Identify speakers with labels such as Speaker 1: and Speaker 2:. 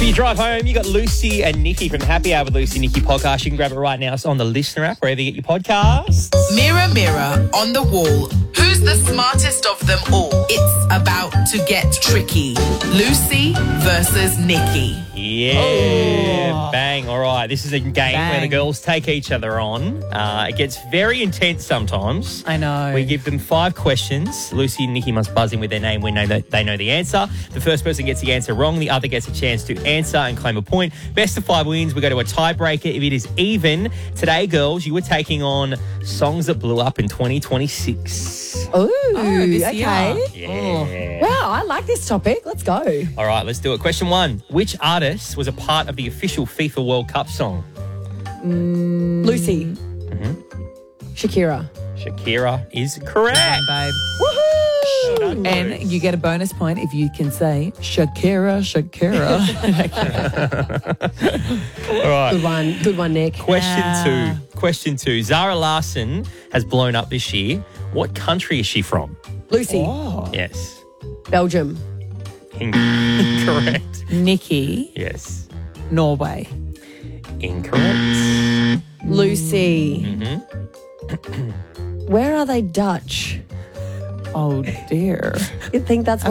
Speaker 1: For your drive home, you got Lucy and Nikki from the Happy Hour with Lucy and Nikki podcast. You can grab it right now. It's on the Listener app, wherever you get your podcasts.
Speaker 2: Mirror, mirror on the wall. Who's the smartest of them all? It's about to get tricky. Lucy versus Nikki.
Speaker 1: Yeah, bang. All right, this is a game where the girls take each other on. It gets very intense sometimes.
Speaker 3: I know.
Speaker 1: We give them 5 questions. Lucy and Nikki must buzz in with their name when they know the answer. The first person gets the answer wrong. The other gets a chance to answer and claim a point. Best of 5 wins. We go to a tiebreaker if it is even. Today, girls, you were taking on songs that blew up in 2026.
Speaker 4: Ooh,
Speaker 3: this
Speaker 4: okay.
Speaker 3: year.
Speaker 1: Yeah.
Speaker 4: Wow, I like this topic. Let's go.
Speaker 1: All right, let's do it. Question 1. Which artist was a part of the official FIFA World Cup song?
Speaker 4: Lucy. Shakira.
Speaker 1: Shakira is correct.
Speaker 3: Babe.
Speaker 4: Woohoo!
Speaker 3: And you get a bonus point if you can say Shakira, Shakira.
Speaker 1: All right.
Speaker 4: Good one, Nick.
Speaker 1: Question two. Zara Larsson has blown up this year. What country is she from?
Speaker 4: Lucy.
Speaker 1: Yes.
Speaker 4: Belgium.
Speaker 1: Incorrect.
Speaker 3: Nikki,
Speaker 1: Yes.
Speaker 3: Norway.
Speaker 1: Incorrect.
Speaker 4: Lucy. Where are they Dutch?
Speaker 3: Oh, dear.
Speaker 4: You think that's